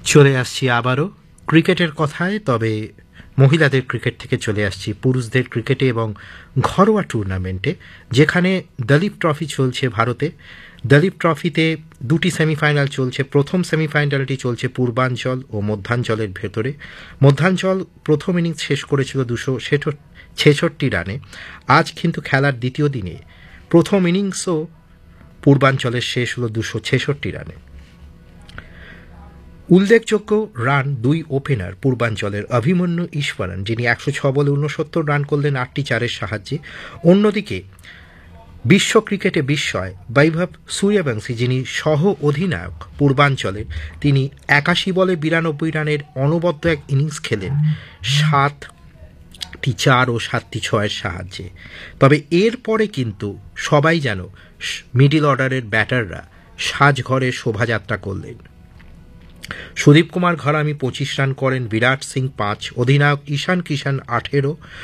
চলে আসছি আবারও ক্রিকেটের কথায়, তবে মহিলাদের ক্রিকেট থেকে চলে আসছি পুরুষদের ক্রিকেটে এবং ঘরোয়া টুর্নামেন্টে, যেখানে দলীপ ট্রফি চলছে ভারতে। দলীপ ট্রফিতে দুটি সেমিফাইনাল চলছে। প্রথম সেমিফাইনালটি চলছে পূর্বাঞ্চল ও মধ্যাঞ্চলের ভেতরে। মধ্যাঞ্চল প্রথম ইনিংস শেষ করেছিল 266 রানে। আজ কিন্তু খেলার দ্বিতীয় দিনে প্রথম ইনিংসও পূর্বাঞ্চলের শেষ হলো 266 রানে। উল্লেখযোগ্য রান দুই ওপেনার পূর্বাঞ্চলের অভিমন্যু ঈশ্বরন, যিনি 106 বলে 69 রান করলেন 8টি চারের সাহায্যে। অন্যদিকে বিশ্ব ক্রিকেটে বিস্ময় বৈভব সূর্যবংশী, যিনি সহ অধিনায়ক পূর্বাঞ্চলের, তিনি 81 বলে 92 রানের অনবদ্য এক ইনিংস খেলেন 7টি 4 ও 7টি 6-এর সাহায্যে। তবে এরপরে কিন্তু সবাই যেন মিডল অর্ডারের ব্যাটাররা সাজঘরে শোভাযাত্রা করলেন। সুদীপ কুমার ঘরামি 25 রান করেন, বিরাট সিং 5, অধিনায়ক ঈশান কিষান 18,